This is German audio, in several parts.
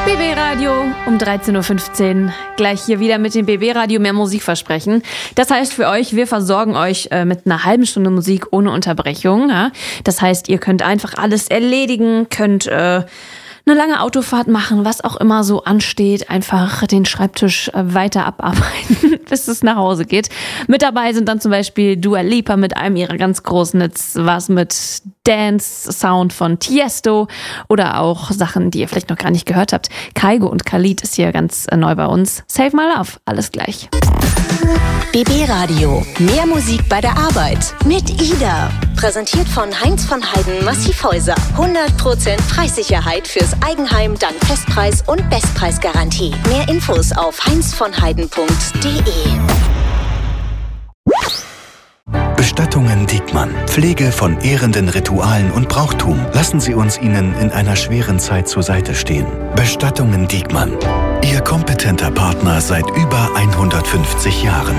BB Radio um 13.15 Uhr. Gleich hier wieder mit dem BB Radio mehr Musik versprechen. Das heißt für euch, wir versorgen euch mit einer halben Stunde Musik ohne Unterbrechung. Ja? Das heißt, ihr könnt einfach alles erledigen, könnt eine lange Autofahrt machen, was auch immer so ansteht, einfach den Schreibtisch weiter abarbeiten, bis es nach Hause geht. Mit dabei sind dann zum Beispiel Dua Lipa mit einem ihrer ganz großen Hits, was mit Dance-Sound von Tiesto oder auch Sachen, die ihr vielleicht noch gar nicht gehört habt. Kygo und Khalid ist hier ganz neu bei uns. Save My Love, alles gleich. BB Radio, mehr Musik bei der Arbeit mit Ida. Präsentiert von Heinz von Heiden Massivhäuser. 100% Preissicherheit fürs Eigenheim dank Festpreis und Bestpreisgarantie. Mehr Infos auf heinzvonheiden.de. Bestattungen Diekmann. Pflege von ehrenden Ritualen und Brauchtum. Lassen Sie uns Ihnen in einer schweren Zeit zur Seite stehen. Bestattungen Diekmann. Ihr kompetenter Partner seit über 150 Jahren.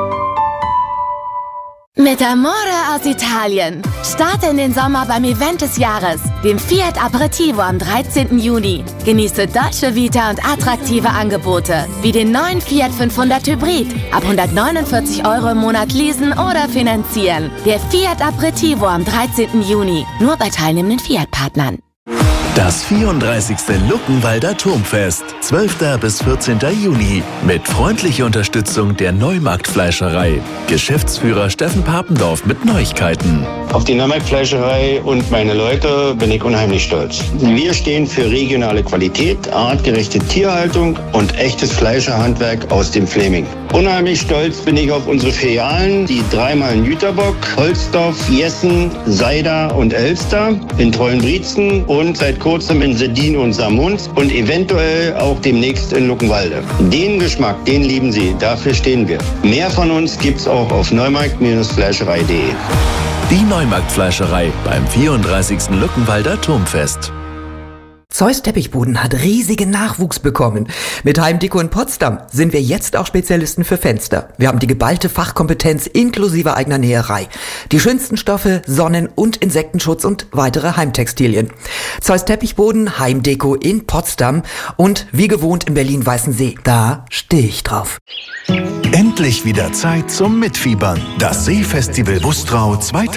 Mit Amore aus Italien. Starte in den Sommer beim Event des Jahres, dem Fiat Aperitivo am 13. Juni. Genieße Dolce Vita und attraktive Angebote, wie den neuen Fiat 500 Hybrid. Ab 149 € im Monat leasen oder finanzieren. Der Fiat Aperitivo am 13. Juni. Nur bei teilnehmenden Fiat-Partnern. Das 34. Luckenwalder Turmfest, 12. bis 14. Juni, mit freundlicher Unterstützung der Neumarktfleischerei. Geschäftsführer Steffen Papendorf mit Neuigkeiten. Auf die Neumarktfleischerei und meine Leute bin ich unheimlich stolz. Wir stehen für regionale Qualität, artgerechte Tierhaltung und echtes Fleischerhandwerk aus dem Fläming. Unheimlich stolz bin ich auf unsere Filialen, die dreimal in Jüterbock, Holzdorf, Jessen, Seida und Elster, in Treuenbrietzen und seit kurzem in Seddin und Saarmund und eventuell auch demnächst in Luckenwalde. Den Geschmack, den lieben Sie, dafür stehen wir. Mehr von uns gibt's auch auf neumarkt-fleischerei.de. Die Neumarktfleischerei beim 34. Luckenwalder Turmfest. Zeus Teppichboden hat riesigen Nachwuchs bekommen. Mit Heimdeko in Potsdam sind wir jetzt auch Spezialisten für Fenster. Wir haben die geballte Fachkompetenz inklusive eigener Näherei. Die schönsten Stoffe, Sonnen- und Insektenschutz und weitere Heimtextilien. Zeus Teppichboden, Heimdeko in Potsdam und wie gewohnt in Berlin-Weißensee. Da stehe ich drauf. Endlich wieder Zeit zum Mitfiebern. Das Seefestival Wustrau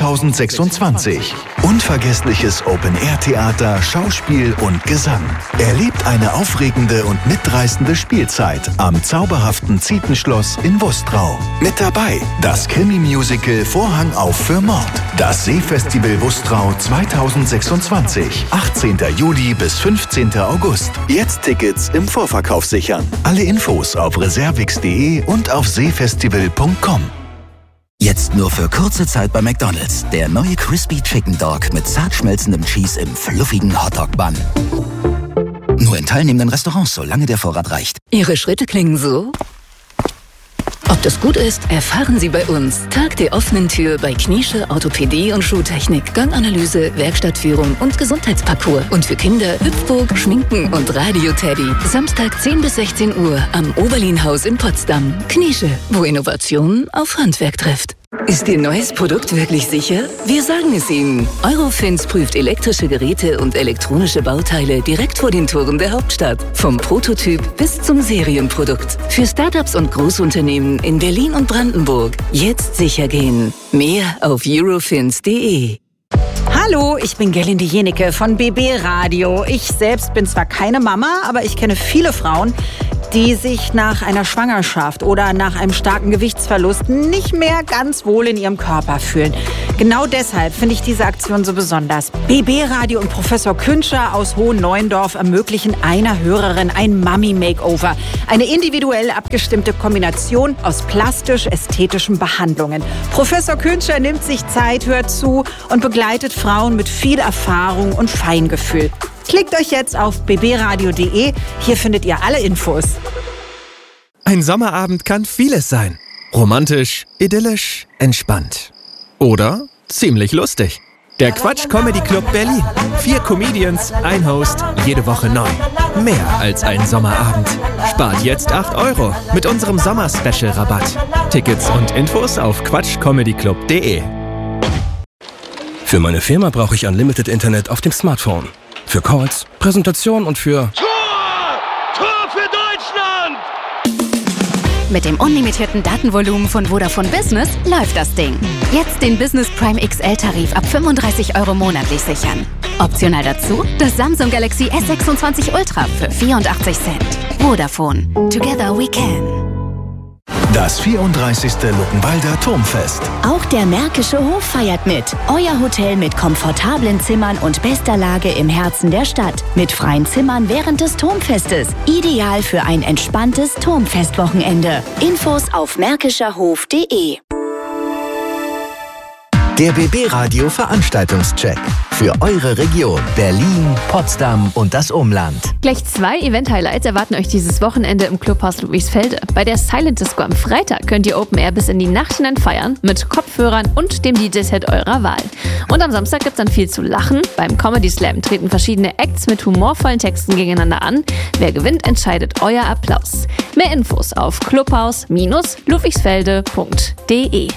2026. Unvergessliches Open-Air-Theater, Schauspiel und Gesang. Erlebt eine aufregende und mitreißende Spielzeit am zauberhaften Zietenschloss in Wustrau. Mit dabei das Krimi-Musical Vorhang auf für Mord. Das Seefestival Wustrau 2026. 18. Juli bis 15. August. Jetzt Tickets im Vorverkauf sichern. Alle Infos auf reservix.de und auf seefestival.com. Jetzt nur für kurze Zeit bei McDonald's. Der neue Crispy Chicken Dog mit zart schmelzendem Cheese im fluffigen Hotdog-Bun. Nur in teilnehmenden Restaurants, solange der Vorrat reicht. Ihre Schritte klingen so? Ob das gut ist, erfahren Sie bei uns. Tag der offenen Tür bei Kniesche, Orthopädie und Schuhtechnik, Ganganalyse, Werkstattführung und Gesundheitsparcours. Und für Kinder Hüpfburg, Schminken und Radio-Teddy. Samstag 10 bis 16 Uhr am Oberlin-Haus in Potsdam. Kniesche, wo Innovation auf Handwerk trifft. Ist Ihr neues Produkt wirklich sicher? Wir sagen es Ihnen. Eurofins prüft elektrische Geräte und elektronische Bauteile direkt vor den Toren der Hauptstadt. Vom Prototyp bis zum Serienprodukt. Für Startups und Großunternehmen in Berlin und Brandenburg. Jetzt sicher gehen. Mehr auf eurofins.de. Hallo, ich bin Gerlinde Jenecke von BB Radio. Ich selbst bin zwar keine Mama, aber ich kenne viele Frauen, die sich nach einer Schwangerschaft oder nach einem starken Gewichtsverlust nicht mehr ganz wohl in ihrem Körper fühlen. Genau deshalb finde ich diese Aktion so besonders. BB Radio und Professor Künscher aus Hohenneuendorf ermöglichen einer Hörerin ein Mummy-Makeover. Eine individuell abgestimmte Kombination aus plastisch-ästhetischen Behandlungen. Professor Künscher nimmt sich Zeit, hört zu und begleitet Frauen mit viel Erfahrung und Feingefühl. Klickt euch jetzt auf bbradio.de, hier findet ihr alle Infos. Ein Sommerabend kann vieles sein. Romantisch, idyllisch, entspannt. Oder ziemlich lustig. Der Quatsch Comedy Club Berlin. 4 Comedians, ein Host, jede Woche neu. Mehr als ein Sommerabend. Spart jetzt 8 € mit unserem Sommer-Special-Rabatt. Tickets und Infos auf quatschcomedyclub.de. Für meine Firma brauche ich Unlimited Internet auf dem Smartphone. Für Calls, Präsentationen und für Mit dem unlimitierten Datenvolumen von Vodafone Business läuft das Ding. Jetzt den Business Prime XL-Tarif ab 35 € monatlich sichern. Optional dazu das Samsung Galaxy S26 Ultra für 84 Cent. Vodafone. Together we can. Das 34. Luckenwalder Turmfest. Auch der Märkische Hof feiert mit. Euer Hotel mit komfortablen Zimmern und bester Lage im Herzen der Stadt. Mit freien Zimmern während des Turmfestes. Ideal für ein entspanntes Turmfestwochenende. Infos auf märkischerhof.de. Der BB Radio Veranstaltungscheck. Für eure Region Berlin, Potsdam und das Umland. Gleich 2 Event-Highlights erwarten euch dieses Wochenende im Clubhaus Ludwigsfelde. Bei der Silent Disco am Freitag könnt ihr Open Air bis in die Nacht hinein feiern mit Kopfhörern und dem DJ-Set eurer Wahl. Und am Samstag gibt's dann viel zu lachen. Beim Comedy Slam treten verschiedene Acts mit humorvollen Texten gegeneinander an. Wer gewinnt, entscheidet euer Applaus. Mehr Infos auf clubhaus-ludwigsfelde.de.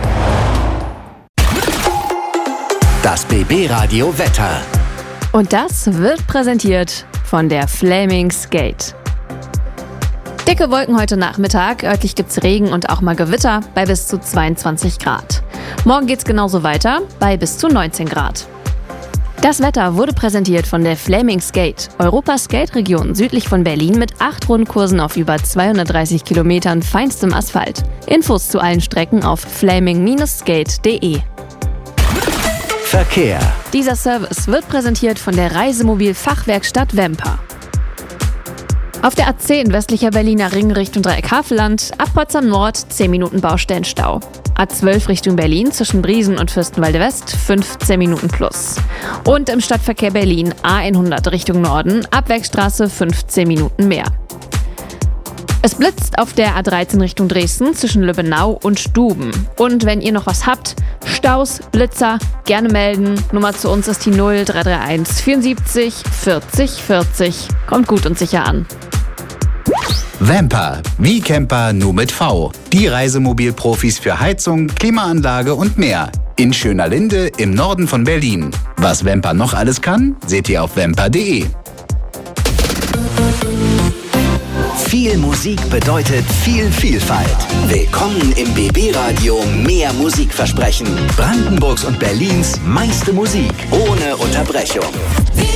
Das BB Radio Wetter. Und das wird präsentiert von der Flamings Gate. Dicke Wolken heute Nachmittag, örtlich gibt's Regen und auch mal Gewitter bei bis zu 22 Grad. Morgen geht's genauso weiter bei bis zu 19 Grad. Das Wetter wurde präsentiert von der Flamings Gate, Europas Skate-Region südlich von Berlin mit 8 Rundkursen auf über 230 Kilometern feinstem Asphalt. Infos zu allen Strecken auf flaming-skate.de. Verkehr. Dieser Service wird präsentiert von der Reisemobil-Fachwerkstatt Wemper. Auf der A10 westlicher Berliner Ring Richtung Dreieck-Havelland, ab Potsdam Nord 10 Minuten Baustellenstau. A12 Richtung Berlin zwischen Briesen und Fürstenwalde West 15 Minuten plus. Und im Stadtverkehr Berlin A100 Richtung Norden, ab Werkstraße 15 Minuten mehr. Es blitzt auf der A13 Richtung Dresden zwischen Lübbenau und Stuben. Und wenn ihr noch was habt, Staus, Blitzer, gerne melden. Nummer zu uns ist die 0331 74 40 40. Kommt gut und sicher an. Wemper, wie Camper nur mit V. Die Reisemobilprofis für Heizung, Klimaanlage und mehr. In Schönerlinde im Norden von Berlin. Was Wemper noch alles kann, seht ihr auf wemper.de. Viel Musik bedeutet viel Vielfalt. Willkommen im BB Radio Mehr Musikversprechen. Brandenburgs und Berlins meiste Musik ohne Unterbrechung.